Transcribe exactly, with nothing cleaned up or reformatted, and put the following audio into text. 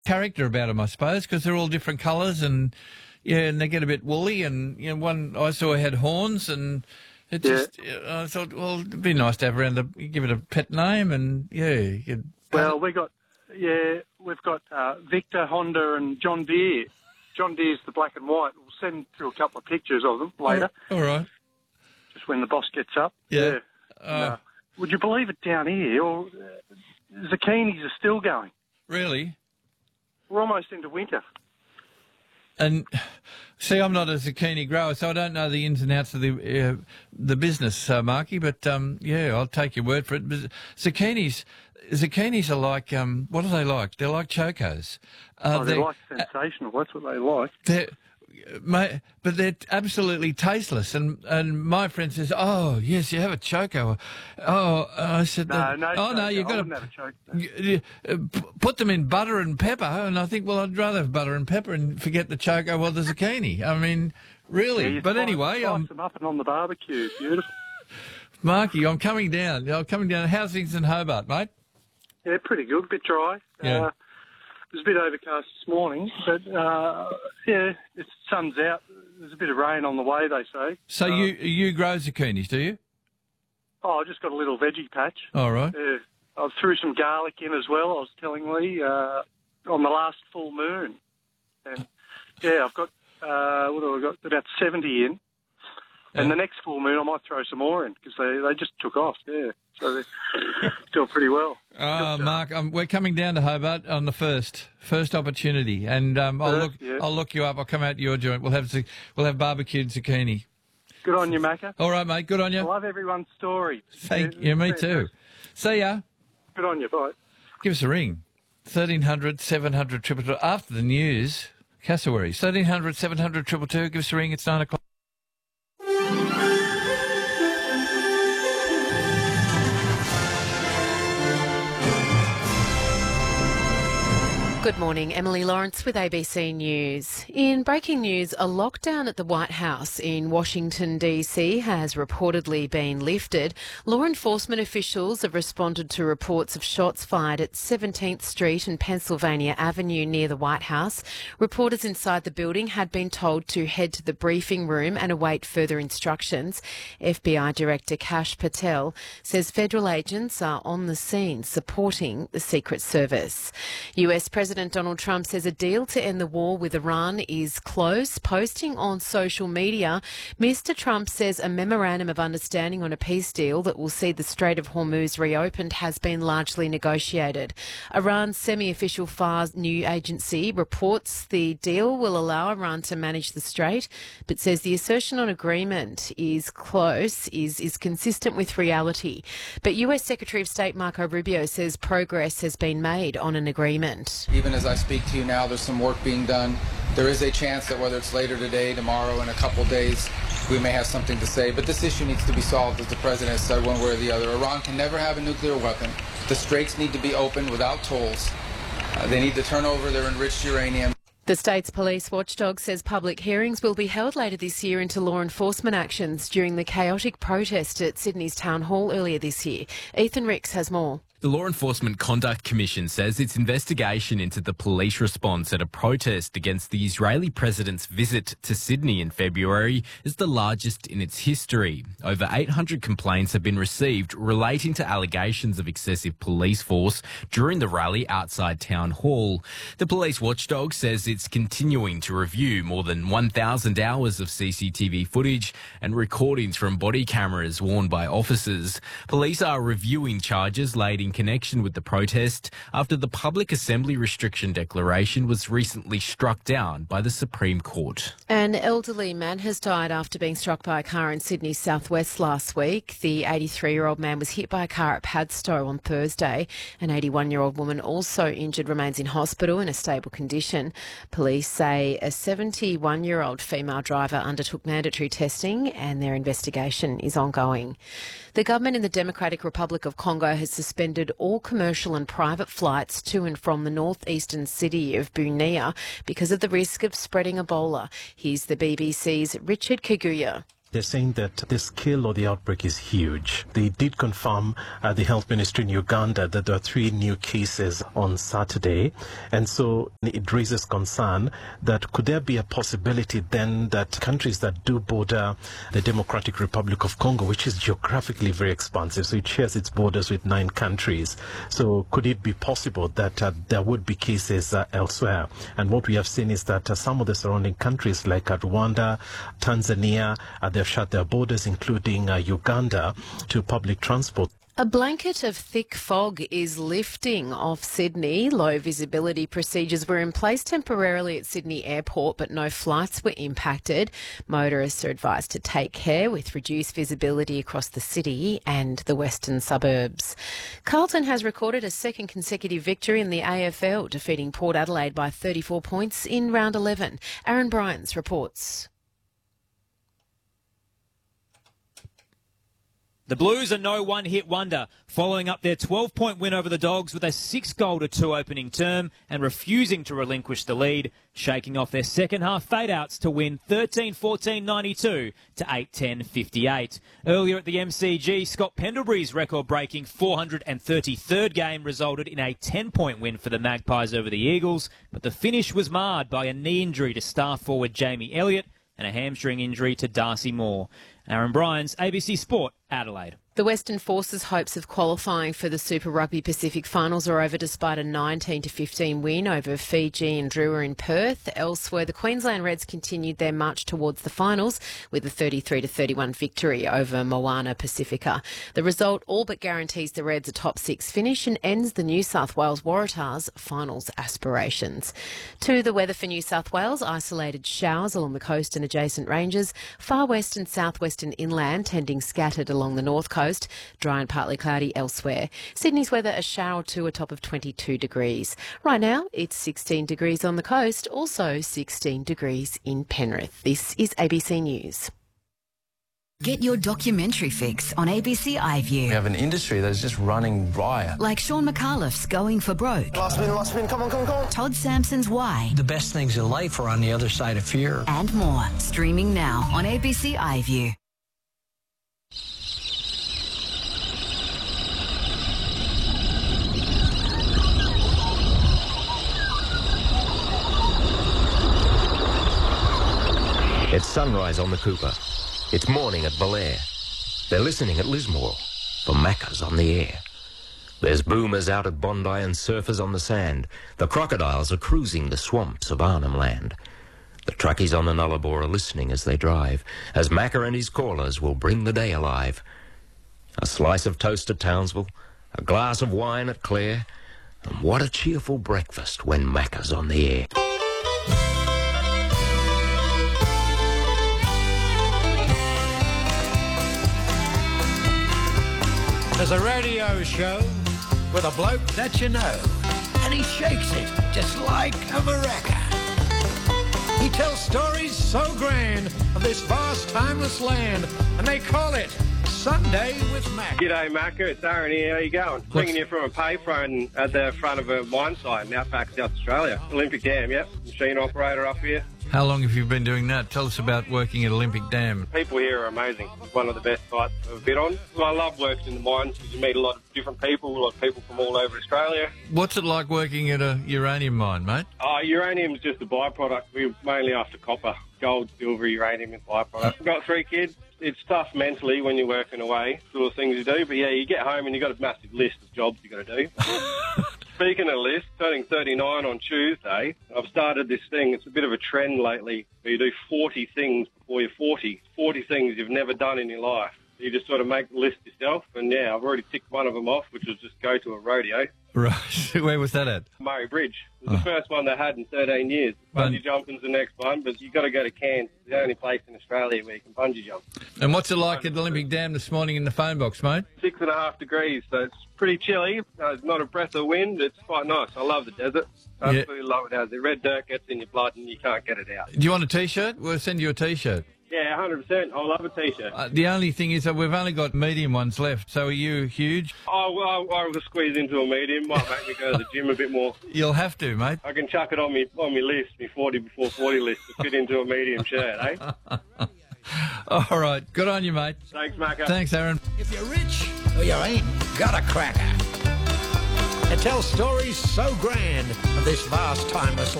character about them, I suppose, because they're all different colours and yeah, and they get a bit woolly. And you know, one I saw had horns, and it Yeah. just I thought, well, it'd be nice to have around the give it a pet name, and yeah, you could Well, we got yeah, we've got uh, Victor, Honda, and John Deere. John Deere's the black and white. We'll send through a couple of pictures of them later, all right. just when the boss gets up. Yeah. And, Uh, uh, would you believe it down here? Or, uh, zucchinis are still going. Really? We're almost into winter. And see, I'm not a zucchini grower, so I don't know the ins and outs of the uh, the business, uh, Marky. But um, yeah, I'll take your word for it. But zucchinis, zucchinis are like um, what are they like? They're like chocos. Uh, Oh, they're, like sensational. That's what they like. They're, mate, but they're absolutely tasteless. And and my friend says, "Oh yes, you have a choco." Oh, I said, No, no. "Oh no, choco. you've I got wouldn't to." have a choke. No. You- you, uh, p- put them in butter and pepper, and I think, well, I'd rather have butter and pepper and forget the choco or the zucchini. I mean, really. Yeah, you but slice- anyway, slice um, them up and on the barbecue. Beautiful. Marky, I'm coming down. I'm coming down. How's things in Hobart, mate? Yeah, pretty good. A bit dry. Yeah. Uh, it was a bit overcast this morning, but uh, yeah, the sun's out. There's a bit of rain on the way, they say. So Uh, you you grow zucchinis, do you? Oh, I just got a little veggie patch. All right. Yeah. I threw some garlic in as well, I was telling Lee, uh, on the last full moon. And yeah, I've got, uh, what have I got? About seventy in. And Yeah. the next full moon, I might throw some more in because they, they just took off, yeah. So they're doing pretty well. Oh, Good, uh, Mark, um, we're coming down to Hobart on the first first opportunity, and um, I'll First, look yeah. I'll look you up. I'll come out to your joint. We'll have zu- we'll have barbecued zucchini. Good on you, Macca. All right, mate. Good on I you. love everyone's story. Thank Yeah, you. Me yeah, too. See ya. Good on you, bye. Give us a ring. thirteen hundred, seven hundred, two two two. After the news, Cassowaries. thirteen hundred, seven hundred, two two two. Give us a ring. It's nine o'clock. Good morning, Emily Lawrence with A B C News. In breaking news, a lockdown at the White House in Washington D C has reportedly been lifted. Law enforcement officials have responded to reports of shots fired at seventeenth Street and Pennsylvania Avenue near the White House. Reporters inside the building had been told to head to the briefing room and await further instructions. F B I Director Kash Patel says federal agents are on the scene supporting the Secret Service. U S President President Donald Trump says a deal to end the war with Iran is close. Posting on social media, Mister Trump says a memorandum of understanding on a peace deal that will see the Strait of Hormuz reopened has been largely negotiated. Iran's semi-official Fars news agency reports the deal will allow Iran to manage the strait, but says the assertion on agreement is close is, is consistent with reality. But U S Secretary of State Marco Rubio says progress has been made on an agreement. Even as I speak to you now, there's some work being done. There is a chance that whether it's later today, tomorrow, in a couple days, we may have something to say. But this issue needs to be solved, as the President has said, one way or the other. Iran can never have a nuclear weapon. The straits need to be opened without tolls. Uh, they need to turn over their enriched uranium. The state's police watchdog says public hearings will be held later this year into law enforcement actions during the chaotic protest at Sydney's Town Hall earlier this year. Ethan Ricks has more. The Law Enforcement Conduct Commission says its investigation into the police response at a protest against the Israeli president's visit to Sydney in February is the largest in its history. Over eight hundred complaints have been received relating to allegations of excessive police force during the rally outside Town Hall. The police watchdog says it's continuing to review more than one thousand hours of C C T V footage and recordings from body cameras worn by officers. Police are reviewing charges laid in connection with the protest after the Public Assembly Restriction Declaration was recently struck down by the Supreme Court. An elderly man has died after being struck by a car in Sydney's southwest last week. The eighty-three-year-old man was hit by a car at Padstow on Thursday. An eighty-one-year-old woman, also injured, remains in hospital in a stable condition. Police say a seventy-one-year-old female driver undertook mandatory testing and their investigation is ongoing. The government in the Democratic Republic of Congo has suspended all commercial and private flights to and from the northeastern city of Bunia because of the risk of spreading Ebola. Here's the B B C's Richard Kiguya. They're saying that the scale of the outbreak is huge. They did confirm at the health ministry in Uganda that there are three new cases on Saturday. And so it raises concern that could there be a possibility then that countries that do border the Democratic Republic of Congo, which is geographically very expansive, so it shares its borders with nine countries. So could it be possible that uh, there would be cases uh, elsewhere? And what we have seen is that uh, some of the surrounding countries like uh, Rwanda, Tanzania, uh, they've shut their borders, including uh, Uganda, to public transport. A blanket of thick fog is lifting off Sydney. Low visibility procedures were in place temporarily at Sydney Airport, but no flights were impacted. Motorists are advised to take care with reduced visibility across the city and the western suburbs. Carlton has recorded a second consecutive victory in the A F L, defeating Port Adelaide by thirty-four points in round eleven. Aaron Bryans reports. The Blues are no one-hit wonder, following up their twelve-point win over the Dogs with a six-goal to two opening term and refusing to relinquish the lead, shaking off their second-half fade-outs to win thirteen fourteen ninety-two to eight ten fifty-eight. Earlier at the M C G, Scott Pendlebury's record-breaking four hundred thirty-third game resulted in a ten-point win for the Magpies over the Eagles, but the finish was marred by a knee injury to star forward Jamie Elliott and a hamstring injury to Darcy Moore. Aaron Bryans, A B C Sport, Adelaide. The Western Forces' hopes of qualifying for the Super Rugby Pacific Finals are over despite a nineteen to fifteen win over Fiji and Drua in Perth. Elsewhere, the Queensland Reds continued their march towards the finals with a thirty-three to thirty-one victory over Moana Pacifica. The result all but guarantees the Reds a top six finish and ends the New South Wales Waratahs' finals aspirations. To the weather for New South Wales, isolated showers along the coast and adjacent ranges, far west and southwestern inland tending scattered along the north coast. Dry and partly cloudy elsewhere. Sydney's weather, a shower or two, a top of twenty-two degrees. Right now, it's sixteen degrees on the coast, also sixteen degrees in Penrith. This is A B C News. Get your documentary fix on A B C iView. We have an industry that is just running riot. Like Sean McAuliffe's Going for Broke. Last spin, last spin, come on, come on, come on. Todd Sampson's Why. The best things in life are on the other side of fear. And more. Streaming now on A B C iView. It's sunrise on the Cooper. It's morning at Belair. They're listening at Lismore for Macca's on the air. There's boomers out at Bondi and surfers on the sand. The crocodiles are cruising the swamps of Arnhem Land. The truckies on the Nullarbor are listening as they drive, as Macca and his callers will bring the day alive. A slice of toast at Townsville, a glass of wine at Clare, and what a cheerful breakfast when Macca's on the air. There's a radio show with a bloke that you know, and he shakes it just like a maraca. He tells stories so grand of this vast, timeless land, and they call it Sunday with Mac. G'day, Macca. It's Aaron here. How you going? What's... Ringing you from a payphone at the front of a mine site in Outback, South Australia. Olympic Dam, yep. Machine operator up here. How long have you been doing that? Tell us about working at Olympic Dam. People here are amazing. It's one of the best sites I've been on. Well, I love working in the mines because you meet a lot of different people, a lot of people from all over Australia. What's it like working at a uranium mine, mate? Oh, uranium's just a byproduct. We're mainly after copper. Gold, silver, uranium is byproduct. I've got three kids. It's tough mentally when you're working away, sort of things you do. But yeah, you get home and you've got a massive list of jobs you've got to do. Speaking of list, turning thirty-nine on Tuesday, I've started this thing. It's a bit of a trend lately where you do forty things before you're forty. forty things you've never done in your life. You just sort of make the list yourself. And yeah, I've already ticked one of them off, which was just go to a rodeo. Right. Where was that at? Murray Bridge. It was oh. the first one they had in thirteen years. Bungee but... jumping's the next one, but you've got to go to Cairns. It's the only place in Australia where you can bungee jump. And what's it like at the Olympic Dam this morning in the phone box, mate? Six and a half degrees, so it's pretty chilly. Uh, it's not a breath of wind. It's quite nice. I love the desert. I absolutely yeah. love it. As the red dirt gets in your blood and you can't get it out. Do you want a T-shirt? We'll send you a T-shirt. Yeah, one hundred percent. I love a T-shirt. Uh, the only thing is that we've only got medium ones left, so are you huge? Oh, well, I will squeeze into a medium. Might make me go to the gym a bit more. You'll have to, mate. I can chuck it on me on me list, me forty before forty list, to fit into a medium shirt, eh? All right. Good on you, mate. Thanks, Macca. Thanks, Aaron. If you're rich or you ain't got a cracker. It tells stories so grand of this vast, timeless